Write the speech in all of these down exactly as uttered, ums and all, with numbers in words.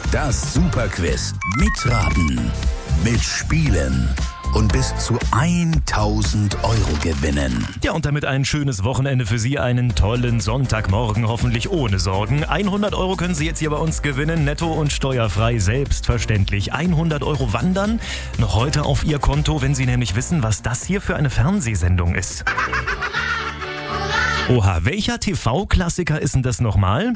Das Superquiz. Mitraten, mitspielen und bis zu tausend Euro gewinnen. Ja, und damit ein schönes Wochenende für Sie, einen tollen Sonntagmorgen, hoffentlich ohne Sorgen. hundert Euro können Sie jetzt hier bei uns gewinnen, netto und steuerfrei, selbstverständlich. hundert Euro wandern noch heute auf Ihr Konto, wenn Sie nämlich wissen, was das hier für eine Fernsehsendung ist. Oha, welcher T V-Klassiker ist denn das nochmal?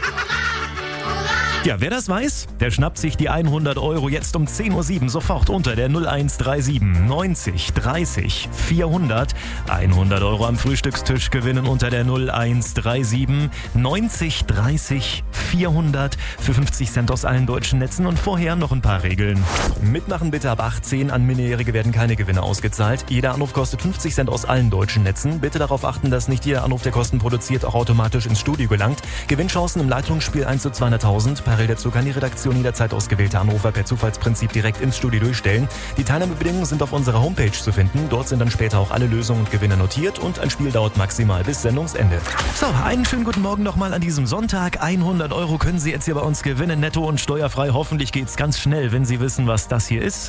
Ja, wer das weiß, der schnappt sich die hundert Euro jetzt um zehn Uhr sieben sofort unter der null eins drei sieben neunzig dreißig vierhundert. hundert Euro am Frühstückstisch gewinnen unter der null eins drei sieben neunzig dreißig vierhundert für fünfzig Cent aus allen deutschen Netzen. Und vorher noch ein paar Regeln. Mitmachen bitte ab achtzehn, an Minderjährige werden keine Gewinne ausgezahlt. Jeder Anruf kostet fünfzig Cent aus allen deutschen Netzen. Bitte darauf achten, dass nicht jeder Anruf, der Kosten produziert, auch automatisch ins Studio gelangt. Gewinnchancen im Leitungsspiel eins zu zweihunderttausend. Parallel dazu kann die Redaktion jederzeit ausgewählte Anrufer per Zufallsprinzip direkt ins Studio durchstellen. Die Teilnahmebedingungen sind auf unserer Homepage zu finden. Dort sind dann später auch alle Lösungen und Gewinne notiert und ein Spiel dauert maximal bis Sendungsende. So, einen schönen guten Morgen nochmal an diesem Sonntag. hundert Euro können Sie jetzt hier bei uns gewinnen, netto und steuerfrei. Hoffentlich geht's ganz schnell, wenn Sie wissen, was das hier ist.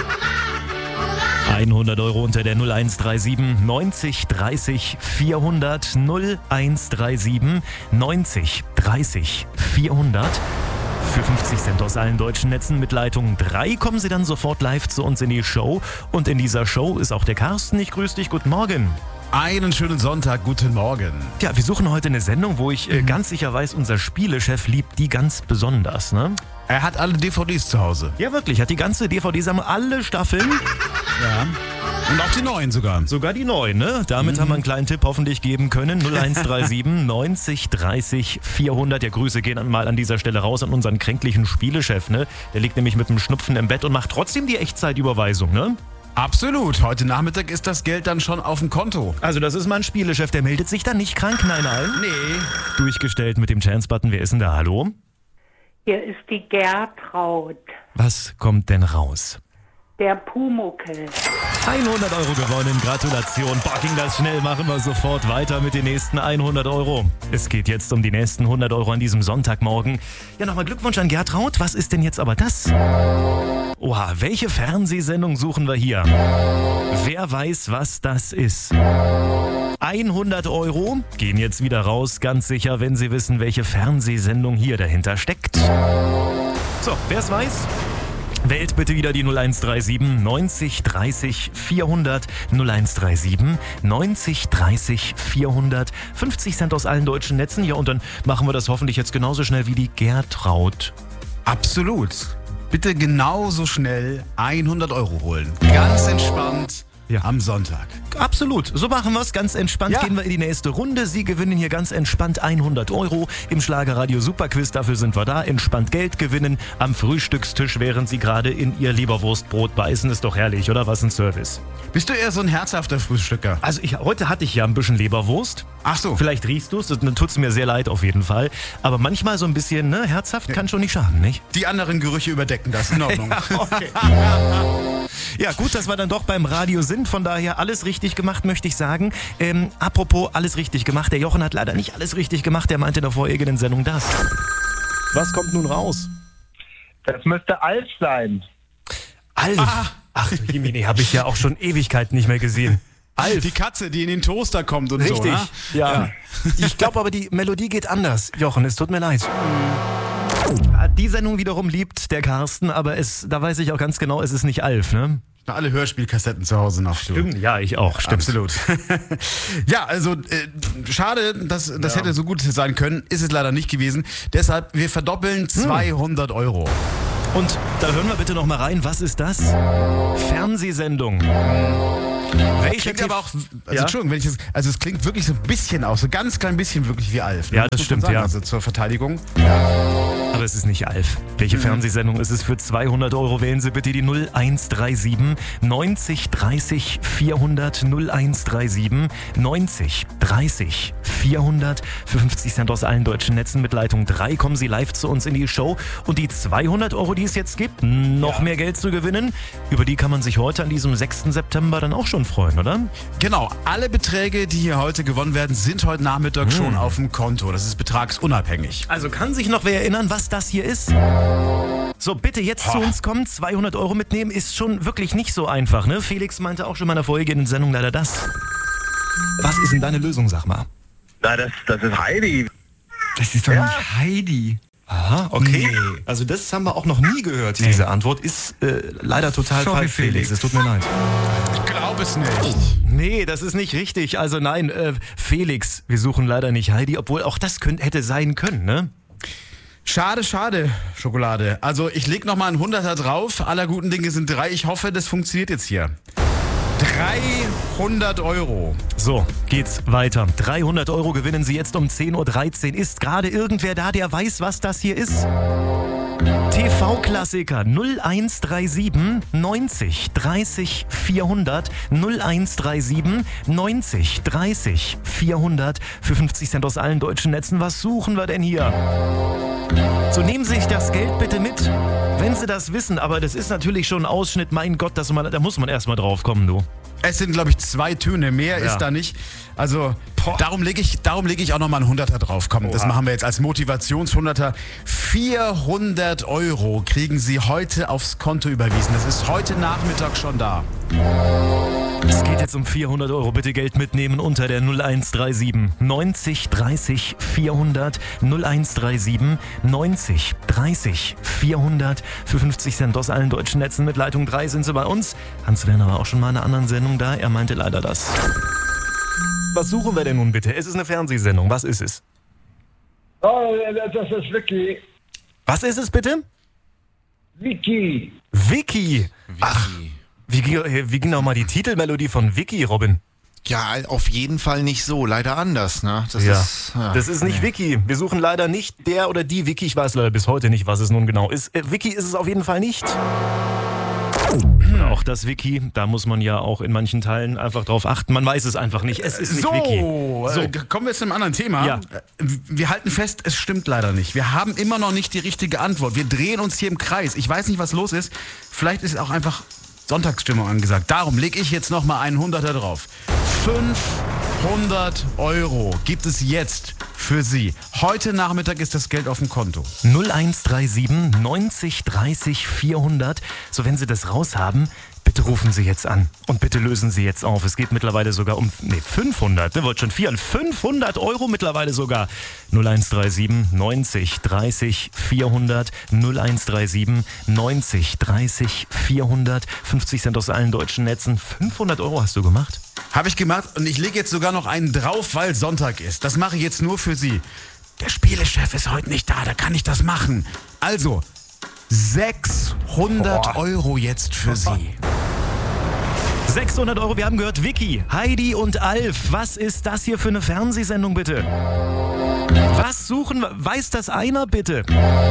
hundert Euro unter der null eins drei sieben neunzig dreißig vierhundert. null eins drei sieben neunzig dreißig vierhundert. Für fünfzig Cent aus allen deutschen Netzen mit Leitung drei kommen Sie dann sofort live zu uns in die Show. Und in dieser Show ist auch der Carsten. Ich grüße dich, guten Morgen. Einen schönen Sonntag, guten Morgen. Ja, wir suchen heute eine Sendung, wo ich äh, ganz sicher weiß, unser Spielechef liebt die ganz besonders, ne? Er hat alle D V Ds zu Hause. Ja, wirklich, hat die ganze D V D-Sammlung, alle Staffeln. Ja. Und auch die neuen sogar. Sogar die neuen, ne? Damit mhm. haben wir einen kleinen Tipp hoffentlich geben können. null eins drei sieben neunzig dreißig vierhundert. Ja, Grüße gehen mal an dieser Stelle raus an unseren kränklichen Spielechef, ne? Der liegt nämlich mit dem Schnupfen im Bett und macht trotzdem die Echtzeitüberweisung, ne? Absolut. Heute Nachmittag ist das Geld dann schon auf dem Konto. Also das ist mein Spielechef, der meldet sich dann nicht krank, nein, nein. Nee. Durchgestellt mit dem Chance-Button. Wer ist denn da? Hallo? Hier ist die Gertraud. Was kommt denn raus? Der Pumuckl. hundert Euro gewonnen, Gratulation. Boah, ging das schnell, machen wir sofort weiter mit den nächsten hundert Euro. Es geht jetzt um die nächsten hundert Euro an diesem Sonntagmorgen. Ja, nochmal Glückwunsch an Gertraud. Was ist denn jetzt aber das? Oha, welche Fernsehsendung suchen wir hier? Wer weiß, was das ist? hundert Euro gehen jetzt wieder raus, ganz sicher, wenn Sie wissen, welche Fernsehsendung hier dahinter steckt. So, wer es weiß? Wählt bitte wieder die null eins drei sieben neunzig dreißig vierhundert. null eins drei sieben neunzig dreißig vierhundert. fünfzig Cent aus allen deutschen Netzen. Ja, und dann machen wir das hoffentlich jetzt genauso schnell wie die Gertraud. Absolut. Bitte genauso schnell hundert Euro holen. Ganz entspannt. Ja. Am Sonntag. Absolut. So machen wir es. Ganz entspannt ja. gehen wir in die nächste Runde. Sie gewinnen hier ganz entspannt hundert Euro im Schlagerradio Superquiz. Dafür sind wir da. Entspannt Geld gewinnen am Frühstückstisch, während Sie gerade in Ihr Leberwurstbrot beißen. Ist doch herrlich, oder? Was ein Service. Bist du eher so ein herzhafter Frühstücker? Also ich, heute hatte ich ja ein bisschen Leberwurst. Ach so. Vielleicht riechst du es. Dann tut es mir sehr leid auf jeden Fall. Aber manchmal so ein bisschen ne, herzhaft ja. kann schon nicht schaden, nicht? Die anderen Gerüche überdecken das. In Ordnung. ja, okay. Ja, gut, dass wir dann doch beim Radio sind. Von daher alles richtig gemacht, möchte ich sagen. Ähm, apropos alles richtig gemacht. Der Jochen hat leider nicht alles richtig gemacht. Der meinte in der vorherigen Sendung das. Was kommt nun raus? Das müsste Alf sein. Alf? Ah. Ach, Jimini, habe ich ja auch schon Ewigkeiten nicht mehr gesehen. Alf. Die Katze, die in den Toaster kommt und richtig. so. Richtig, ja. ja. Ich glaube aber, die Melodie geht anders. Jochen, es tut mir leid. Die Sendung wiederum liebt der Carsten, aber es, da weiß ich auch ganz genau, es ist nicht Alf, ne? Alle Hörspielkassetten zu Hause noch. Stimmt, ja, ich auch, stimmt. Absolut. Ja, also äh, schade, dass das ja. hätte so gut sein können, ist es leider nicht gewesen. Deshalb, wir verdoppeln zweihundert Euro. Und da hören wir bitte noch mal rein, was ist das? Fernsehsendung. Welche klingt aber auch, also ja? Entschuldigung, wenn ich das, also es klingt wirklich so ein bisschen aus, so ganz klein bisschen wirklich wie Alf. Ne? Ja, das stimmt, ja. Also zur Verteidigung. Ja. Aber es ist nicht Alf. Welche mhm. Fernsehsendung ist es? Für zweihundert Euro wählen Sie bitte die null eins drei sieben neunzig dreißig vierhundert. null eins drei sieben neunzig dreißig vierhundert. Für fünfzig Cent aus allen deutschen Netzen mit Leitung drei kommen Sie live zu uns in die Show. Und die zweihundert Euro, die es jetzt gibt, noch ja. mehr Geld zu gewinnen, über die kann man sich heute an diesem sechsten September dann auch schon freuen, oder? Genau. Alle Beträge, die hier heute gewonnen werden, sind heute Nachmittag hm. schon auf dem Konto. Das ist betragsunabhängig. Also kann sich noch wer erinnern, was das hier ist? So, bitte jetzt Boah. zu uns kommen, zweihundert Euro mitnehmen, ist schon wirklich nicht so einfach, ne? Felix meinte auch schon mal in der vorhergehenden Sendung leider das. Was ist denn deine Lösung, sag mal? Na, das, das ist Heidi. Das ist doch Ja. nicht Heidi. Aha, okay. Nee. Also das haben wir auch noch nie gehört, Nee. diese Antwort. Ist äh, leider total Sorry, falsch, Felix. Felix. Es tut mir leid. Ich glaube es nicht. Nee, das ist nicht richtig. Also nein, äh, Felix, wir suchen leider nicht Heidi, obwohl auch das könnt, hätte sein können, ne? Schade, schade, Schokolade. Also ich leg noch mal einen Hunderter drauf. Aller guten Dinge sind drei. Ich hoffe, das funktioniert jetzt hier. dreihundert Euro. So, geht's weiter. dreihundert Euro gewinnen Sie jetzt um zehn Uhr dreizehn. Ist gerade irgendwer da, der weiß, was das hier ist? T V-Klassiker null eins drei sieben neunzig dreißig vierhundert null eins drei sieben neunzig dreißig vierhundert für fünfzig Cent aus allen deutschen Netzen. Was suchen wir denn hier? So, nehmen Sie sich das Geld bitte mit, wenn Sie das wissen. Aber das ist natürlich schon ein Ausschnitt. Mein Gott, das man, da muss man erstmal drauf kommen, du. Es sind, glaube ich, zwei Töne. Mehr Ja. ist da nicht. Also, Boah. darum lege ich, darum leg ich auch noch mal einen Hunderter drauf. Komm, das Oha. machen wir jetzt als Motivationshunderter. vierhundert Euro kriegen Sie heute aufs Konto überwiesen. Das ist heute Nachmittag schon da. Es geht jetzt um vierhundert Euro. Bitte Geld mitnehmen unter der null eins drei sieben neunzig dreißig vierhundert null eins drei sieben neunzig dreißig vierhundert für fünfzig Cent aus allen deutschen Netzen. Mit Leitung drei sind Sie bei uns. Hans-Werner war auch schon mal in einer anderen Sendung da. Er meinte leider das. Was suchen wir denn nun bitte? Es ist eine Fernsehsendung. Was ist es? Oh, das ist Vicky. Was ist es bitte? Vicky. Vicky. Ach, wie, ging- wie ging nochmal die Titelmelodie von Vicky, Robin? Ja, auf jeden Fall nicht so, leider anders, ne? Das Ja, ist, ja. das ist nicht Vicky. Wir suchen leider nicht der oder die Vicky. Ich weiß leider bis heute nicht, was es nun genau ist. Äh, Vicky ist es auf jeden Fall nicht. Oder auch das Vicky, da muss man ja auch in manchen Teilen einfach drauf achten. Man weiß es einfach nicht. Es ist nicht So, Vicky. so. Äh, kommen wir zu einem anderen Thema. Ja. Äh, Wir halten fest, es stimmt leider nicht. Wir haben immer noch nicht die richtige Antwort. Wir drehen uns hier im Kreis. Ich weiß nicht, was los ist. Vielleicht ist auch einfach Sonntagsstimmung angesagt. Darum lege ich jetzt noch mal einen Hunderter drauf. fünfhundert Euro gibt es jetzt für Sie. Heute Nachmittag ist das Geld auf dem Konto. null eins drei sieben neunzig dreißig vierhundert. So, wenn Sie das raus haben, bitte rufen Sie jetzt an und bitte lösen Sie jetzt auf. Es geht mittlerweile sogar um, nee, fünfhundert, ne, wollte schon vier, fünfhundert Euro mittlerweile sogar. null eins drei sieben neunzig dreißig vierhundert, null eins drei sieben neunzig dreißig vierhundert, fünfzig Cent aus allen deutschen Netzen. fünfhundert Euro hast du gemacht? Habe ich gemacht und ich lege jetzt sogar noch einen drauf, weil Sonntag ist. Das mache ich jetzt nur für Sie. Der Spielechef ist heute nicht da, da kann ich das machen. Also, sechshundert Boah. Euro jetzt für Sie. sechshundert Euro, wir haben gehört, Vicky, Heidi und Alf. Was ist das hier für eine Fernsehsendung, bitte? Was suchen wir? Weiß das einer, bitte?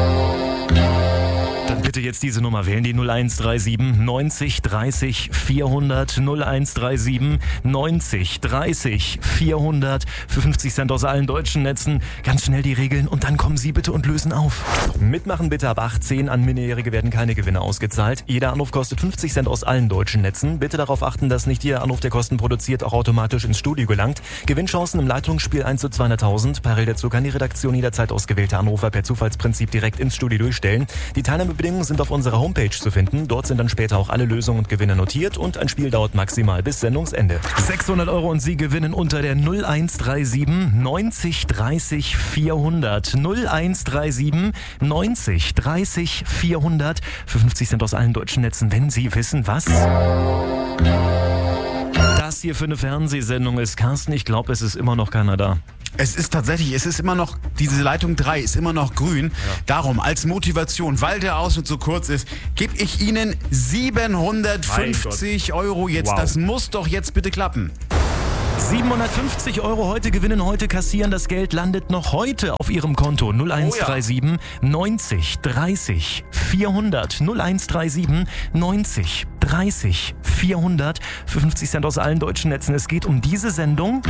Dann bitte jetzt diese Nummer wählen, die null eins drei sieben neunzig dreißig vierhundert, null eins drei sieben neunzig dreißig vierhundert für fünfzig Cent aus allen deutschen Netzen. Ganz schnell die Regeln und dann kommen Sie bitte und lösen auf. Mitmachen bitte ab achtzehn, an Minderjährige werden keine Gewinne ausgezahlt. Jeder Anruf kostet fünfzig Cent aus allen deutschen Netzen. Bitte darauf achten, dass nicht jeder Anruf, der Kosten produziert, auch automatisch ins Studio gelangt. Gewinnchancen im Leitungsspiel eins zu zweihunderttausend. Parallel dazu kann die Redaktion jederzeit ausgewählte Anrufer per Zufallsprinzip direkt ins Studio durchstellen. Die Teilnahmebedingungen sind auf unserer Homepage zu finden. Dort sind dann später auch alle Lösungen und Gewinne notiert und ein Spiel dauert maximal bis Sendungsende. sechshundert Euro und Sie gewinnen unter der null eins drei sieben neunzig dreißig vierhundert. null eins drei sieben neunzig dreißig vierhundert für fünfzig Cent aus allen deutschen Netzen, wenn Sie wissen, was das hier für eine Fernsehsendung ist. Carsten, ich glaube, es ist immer noch keiner da. Es ist tatsächlich, es ist immer noch, diese Leitung drei ist immer noch grün. Darum, als Motivation, weil der Ausschnitt so kurz ist, gebe ich Ihnen siebenhundertfünfzig Euro jetzt. Wow. Das muss doch jetzt bitte klappen. siebenhundertfünfzig Euro heute gewinnen, heute kassieren. Das Geld landet noch heute auf Ihrem Konto. null eins drei sieben neunzig dreißig vierhundert. null eins drei sieben neunzig dreißig vierhundert für fünfzig Cent aus allen deutschen Netzen. Es geht um diese Sendung.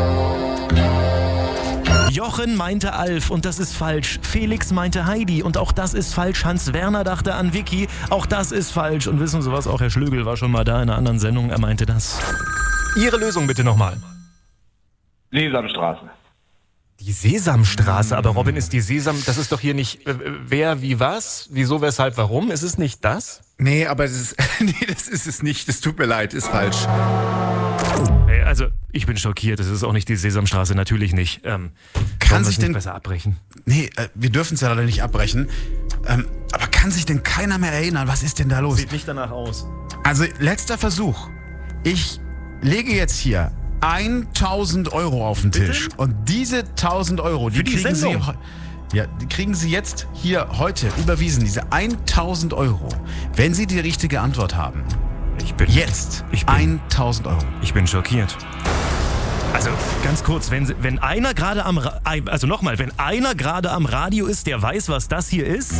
Jochen meinte Alf und das ist falsch. Felix meinte Heidi und auch das ist falsch. Hans-Werner dachte an Vicky, auch das ist falsch. Und wissen Sie was, auch Herr Schlögel war schon mal da in einer anderen Sendung, er meinte das. Ihre Lösung bitte nochmal. Sesamstraße. Die Sesamstraße, aber Robin, ist die Sesam, das ist doch hier nicht äh, wer, wie, was, wieso, weshalb, warum? Ist es nicht das? Nee, aber das ist, nee, das ist es nicht. Das tut mir leid, ist falsch. Äh, Also, ich bin schockiert, es ist auch nicht die Sesamstraße, natürlich nicht. Ähm, Kann sich nicht denn... besser abbrechen? Nee, äh, wir dürfen es ja leider nicht abbrechen. Ähm, aber kann sich denn keiner mehr erinnern? Was ist denn da los? Sieht nicht danach aus. Also, letzter Versuch. Ich lege jetzt hier tausend Euro auf den Tisch. Bitte? Und diese tausend Euro, die, Für die kriegen Sie, Sendung? heu- ja, die kriegen Sie jetzt hier heute überwiesen. Diese tausend Euro, wenn Sie die richtige Antwort haben. Ich bin, Jetzt Ich bin- tausend Euro. ich bin schockiert. Also, ganz kurz, wenn, wenn einer gerade am, Ra- also nochmal, wenn einer gerade am Radio ist, der weiß, was das hier ist,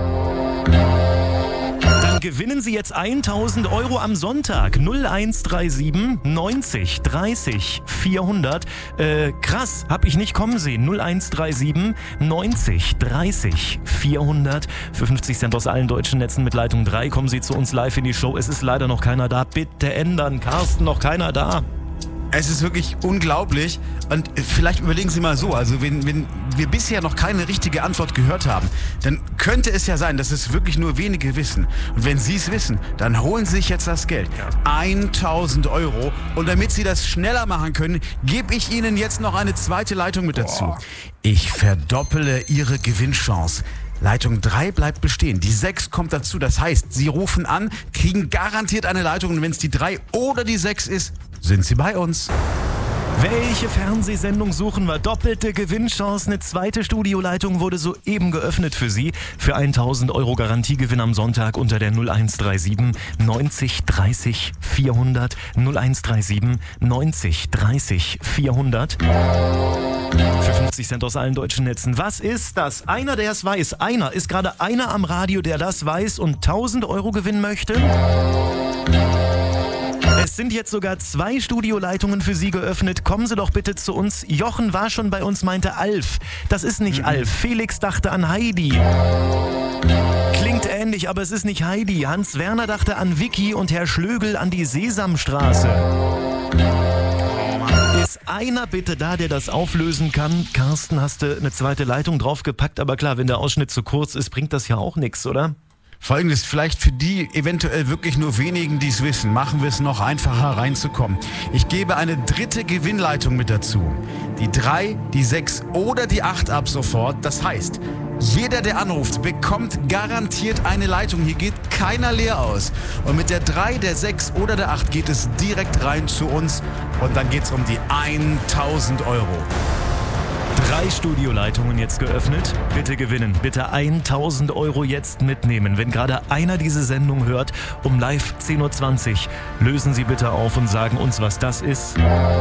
dann gewinnen Sie jetzt tausend Euro am Sonntag. null eins drei sieben neunzig dreißig vierhundert. Äh, krass, hab ich nicht kommen sehen. null eins drei sieben neunzig dreißig vierhundert. Für fünfzig Cent aus allen deutschen Netzen mit Leitung drei kommen Sie zu uns live in die Show. Es ist leider noch keiner da. Bitte ändern. Carsten, noch keiner da. Es ist wirklich unglaublich. Und vielleicht überlegen Sie mal so, also wenn, wenn wir bisher noch keine richtige Antwort gehört haben, dann könnte es ja sein, dass es wirklich nur wenige wissen. Und wenn Sie es wissen, dann holen Sie sich jetzt das Geld. tausend Euro. Und damit Sie das schneller machen können, gebe ich Ihnen jetzt noch eine zweite Leitung mit dazu. Ich verdoppele Ihre Gewinnchance. Leitung drei bleibt bestehen. Die sechs kommt dazu. Das heißt, Sie rufen an, kriegen garantiert eine Leitung. Und wenn es die drei oder die sechs ist, sind Sie bei uns. Welche Fernsehsendung suchen wir? Doppelte Gewinnchance. Eine zweite Studioleitung wurde soeben geöffnet für Sie. Für tausend Euro Garantiegewinn am Sonntag unter der null eins drei sieben neunzig dreißig vierhundert. null eins drei sieben neunzig dreißig vierhundert. Für fünfzig Cent aus allen deutschen Netzen. Was ist das? Einer, der es weiß. Einer. Ist gerade einer am Radio, der das weiß und tausend Euro gewinnen möchte? Es sind jetzt sogar zwei Studioleitungen für Sie geöffnet. Kommen Sie doch bitte zu uns. Jochen war schon bei uns, meinte Alf. Das ist nicht mhm. Alf. Felix dachte an Heidi. Klingt ähnlich, aber es ist nicht Heidi. Hans Werner dachte an Vicky und Herr Schlögel an die Sesamstraße. Ist einer bitte da, der das auflösen kann? Carsten, hast du eine zweite Leitung draufgepackt? Aber klar, wenn der Ausschnitt zu kurz ist, bringt das ja auch nichts, oder? Folgendes, vielleicht für die eventuell wirklich nur wenigen, die es wissen, machen wir es noch einfacher reinzukommen. Ich gebe eine dritte Gewinnleitung mit dazu. Die drei, die sechs oder die acht ab sofort. Das heißt, jeder, der anruft, bekommt garantiert eine Leitung. Hier geht keiner leer aus. Und mit der drei, der sechs oder der acht geht es direkt rein zu uns. Und dann geht es um die tausend Euro. Drei Studioleitungen jetzt geöffnet. Bitte gewinnen. Bitte tausend Euro jetzt mitnehmen. Wenn gerade einer diese Sendung hört, um live zehn Uhr zwanzig, lösen Sie bitte auf und sagen uns, was das ist.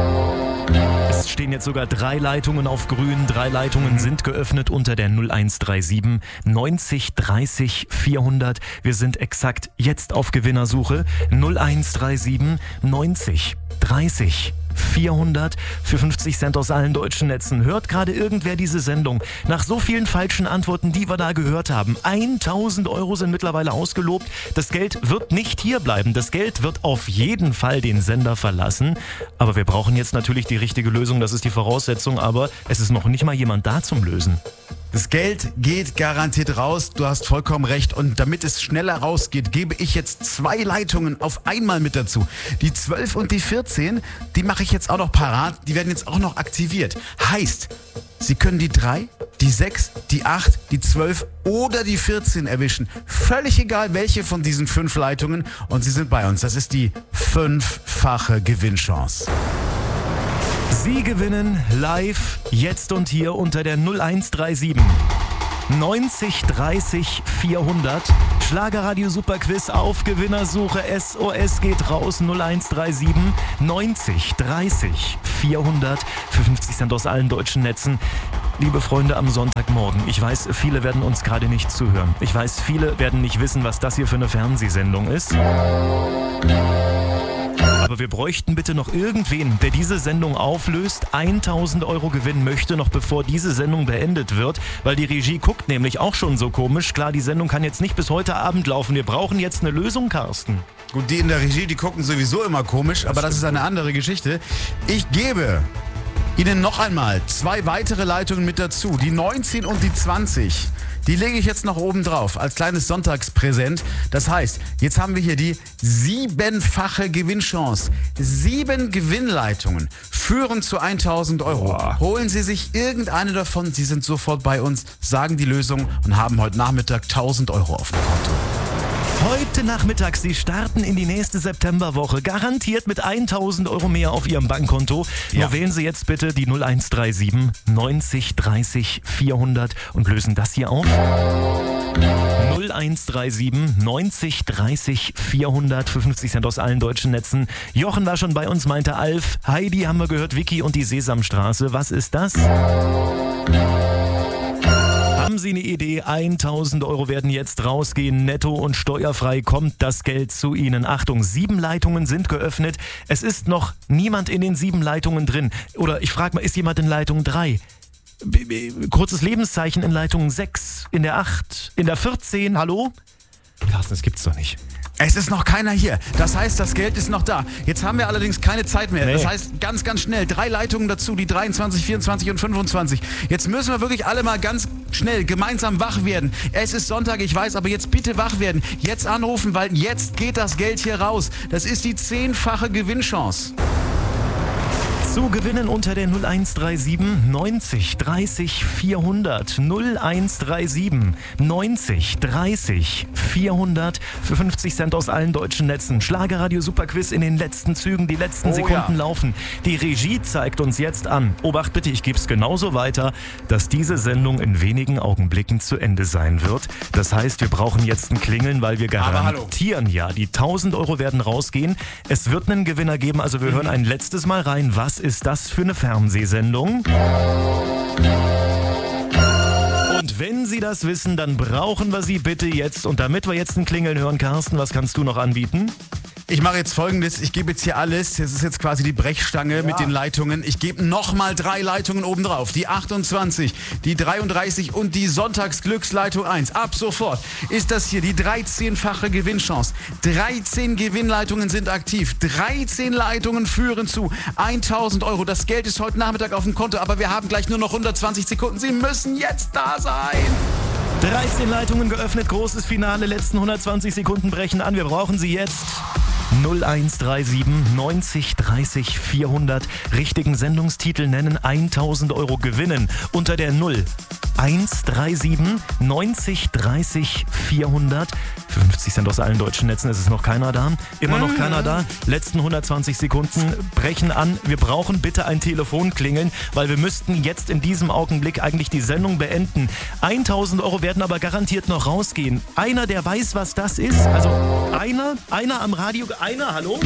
Es stehen jetzt sogar drei Leitungen auf grün. Drei Leitungen sind geöffnet unter der null eins drei sieben neunzig dreißig vierhundert. Wir sind exakt jetzt auf Gewinnersuche. null eins drei sieben neunzig dreißig vierhundert für fünfzig Cent aus allen deutschen Netzen. Hört gerade irgendwer diese Sendung? Nach so vielen falschen Antworten, die wir da gehört haben. tausend Euro sind mittlerweile ausgelobt. Das Geld wird nicht hier bleiben. Das Geld wird auf jeden Fall den Sender verlassen. Aber wir brauchen jetzt natürlich die richtige Lösung. Das ist die Voraussetzung. Aber es ist noch nicht mal jemand da zum Lösen. Das Geld geht garantiert raus, du hast vollkommen recht. Und damit es schneller rausgeht, gebe ich jetzt zwei Leitungen auf einmal mit dazu. Die zwölf und die vierzehn, die mache ich jetzt auch noch parat. Die werden jetzt auch noch aktiviert. Heißt, Sie können die drei, die sechs, die acht, die zwölf oder die vierzehn erwischen. Völlig egal, welche von diesen fünf Leitungen. Und Sie sind bei uns. Das ist die fünffache Gewinnchance. Sie gewinnen live, jetzt und hier unter der null eins drei sieben neunzig dreißig vierhundert. Schlagerradio Superquiz auf Gewinnersuche. S O S geht raus. null eins drei sieben neunzig dreißig vierhundert für fünfzig Cent aus allen deutschen Netzen. Liebe Freunde, am Sonntagmorgen. Ich weiß, viele werden uns gerade nicht zuhören. Ich weiß, viele werden nicht wissen, was das hier für eine Fernsehsendung ist. Aber wir bräuchten bitte noch irgendwen, der diese Sendung auflöst, tausend Euro gewinnen möchte, noch bevor diese Sendung beendet wird, weil die Regie guckt nämlich auch schon so komisch. Klar, die Sendung kann jetzt nicht bis heute Abend laufen. Wir brauchen jetzt eine Lösung, Carsten. Gut, die in der Regie, die gucken sowieso immer komisch, aber das ist eine andere Geschichte. Ich gebe Ihnen noch einmal zwei weitere Leitungen mit dazu. Die neunzehn und die zwanzig. Die lege ich jetzt noch oben drauf als kleines Sonntagspräsent. Das heißt, jetzt haben wir hier die siebenfache Gewinnchance. Sieben Gewinnleitungen führen zu tausend Euro. Boah. Holen Sie sich irgendeine davon. Sie sind sofort bei uns, sagen die Lösung und haben heute Nachmittag tausend Euro auf dem Konto. Heute Nachmittag, Sie starten in die nächste Septemberwoche, garantiert mit tausend Euro mehr auf Ihrem Bankkonto. Ja. Nur wählen Sie jetzt bitte die null eins drei sieben neunzig dreißig vierhundert und lösen das hier auf. null eins drei sieben neunzig dreißig vierhundert für fünfzig Cent aus allen deutschen Netzen. Jochen war schon bei uns, meinte Alf. Heidi haben wir gehört, Vicky und die Sesamstraße. Was ist das? Haben Sie eine Idee? tausend Euro werden jetzt rausgehen. Netto und steuerfrei kommt das Geld zu Ihnen. Achtung, sieben Leitungen sind geöffnet. Es ist noch niemand in den sieben Leitungen drin. Oder ich frage mal, ist jemand in Leitung drei? B- b- kurzes Lebenszeichen in Leitung sechs, in der acht, in der vierzehn. Hallo? Carsten, das gibt's doch nicht. Es ist noch keiner hier. Das heißt, das Geld ist noch da. Jetzt haben wir allerdings keine Zeit mehr. Nee. Das heißt, ganz, ganz schnell. Drei Leitungen dazu, die dreiundzwanzig, vierundzwanzig und fünfundzwanzig. Jetzt müssen wir wirklich alle mal ganz schnell gemeinsam wach werden. Es ist Sonntag, ich weiß, aber jetzt bitte wach werden. Jetzt anrufen, weil jetzt geht das Geld hier raus. Das ist die zehnfache Gewinnchance. Zu gewinnen unter der null eins drei sieben neunzig dreißig vierhundert. null eins drei sieben neunzig dreißig vierhundert für fünfzig Cent aus allen deutschen Netzen. Schlagerradio Superquiz in den letzten Zügen, die letzten Oh Sekunden ja. laufen. Die Regie zeigt uns jetzt an. Obacht bitte, ich gebe es genauso weiter, dass diese Sendung in wenigen Augenblicken zu Ende sein wird. Das heißt, wir brauchen jetzt ein Klingeln, weil wir Aber hallo. garantieren ja, die tausend Euro werden rausgehen. Es wird einen Gewinner geben, also wir hören ein letztes Mal rein. Was ist das für eine Fernsehsendung? Und wenn Sie das wissen, dann brauchen wir Sie bitte jetzt. Und damit wir jetzt ein Klingeln hören, Carsten, was kannst du noch anbieten? Ich mache jetzt Folgendes. Ich gebe jetzt hier alles. Das ist jetzt quasi die Brechstange mit den Leitungen. Ich gebe nochmal drei Leitungen oben drauf. Die achtundzwanzig, die dreiunddreißig und die Sonntagsglücksleitung eins. Ab sofort ist das hier die dreizehnfache Gewinnchance. dreizehn Gewinnleitungen sind aktiv. dreizehn Leitungen führen zu tausend Euro. Das Geld ist heute Nachmittag auf dem Konto, aber wir haben gleich nur noch hundertzwanzig Sekunden. Sie müssen jetzt da sein. dreizehn Leitungen geöffnet, großes Finale, letzten hundertzwanzig Sekunden brechen an. Wir brauchen sie jetzt. null eins drei sieben neunzig dreißig vierhundert. Richtigen Sendungstitel nennen, tausend Euro gewinnen. Unter der null eins drei sieben neunzig dreißig vierhundert. fünfzig Cent aus allen deutschen Netzen, es ist noch keiner da. Immer noch keiner da. Letzten hundertzwanzig Sekunden brechen an. Wir brauchen bitte ein Telefonklingeln, weil wir müssten jetzt in diesem Augenblick eigentlich die Sendung beenden. tausend Euro werden aber garantiert noch rausgehen. Einer, der weiß, was das ist, also einer, einer am Radio, einer, hallo?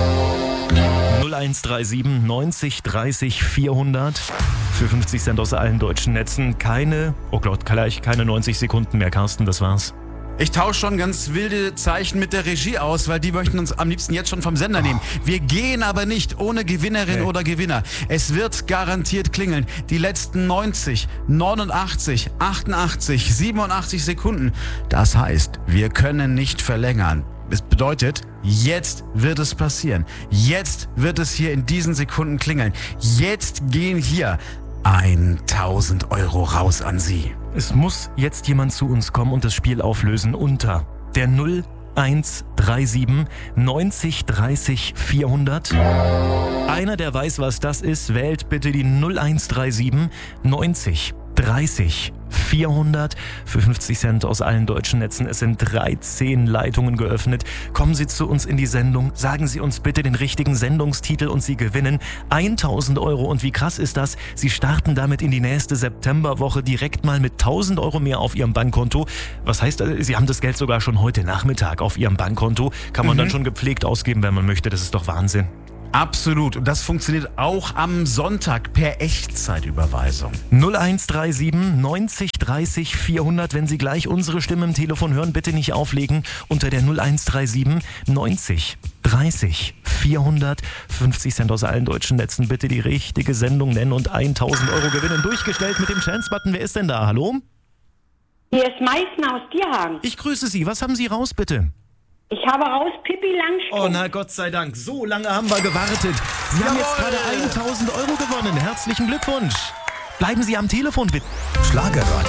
null eins drei sieben neunzig dreißig vierhundert für fünfzig Cent aus allen deutschen Netzen. Keine, oh Gott, gleich keine neunzig Sekunden mehr, Carsten, das war's. Ich tausche schon ganz wilde Zeichen mit der Regie aus, weil die möchten uns am liebsten jetzt schon vom Sender nehmen. Wir gehen aber nicht ohne Gewinnerin Nee. oder Gewinner. Es wird garantiert klingeln. Die letzten neunzig, neunundachtzig, achtundachtzig, siebenundachtzig Sekunden. Das heißt, wir können nicht verlängern. Es bedeutet, jetzt wird es passieren. Jetzt wird es hier in diesen Sekunden klingeln. Jetzt gehen hier tausend Euro raus an Sie. Es muss jetzt jemand zu uns kommen und das Spiel auflösen unter der null eins drei sieben neunzig dreißig vierhundert. Einer, der weiß, was das ist, wählt bitte die null eins drei sieben neunzig dreißig vierhundert für fünfzig Cent aus allen deutschen Netzen. Es sind dreizehn Leitungen geöffnet. Kommen Sie zu uns in die Sendung, sagen Sie uns bitte den richtigen Sendungstitel und Sie gewinnen tausend Euro. Und wie krass ist das? Sie starten damit in die nächste Septemberwoche direkt mal mit tausend Euro mehr auf Ihrem Bankkonto. Was heißt, Sie haben das Geld sogar schon heute Nachmittag auf Ihrem Bankkonto. Kann man dann schon gepflegt ausgeben, wenn man möchte. Das ist doch Wahnsinn. Absolut. Und das funktioniert auch am Sonntag per Echtzeitüberweisung. null eins drei sieben neunzig dreißig vierhundert. Wenn Sie gleich unsere Stimme im Telefon hören, bitte nicht auflegen. Unter der null eins drei sieben neunzig dreißig vierhundert. fünfzig Cent aus allen deutschen Netzen. Bitte die richtige Sendung nennen und tausend Euro gewinnen. Durchgestellt mit dem Chance-Button. Wer ist denn da? Hallo? Hier ist Meißen aus Dierhagen. Ich grüße Sie. Was haben Sie raus, bitte? Ich habe raus Pippi Langstrumpf. Oh, na Gott sei Dank. So lange haben wir gewartet. Sie haben jetzt gerade tausend Euro gewonnen. Herzlichen Glückwunsch. Bleiben Sie am Telefon, bitte. Schlagerradio.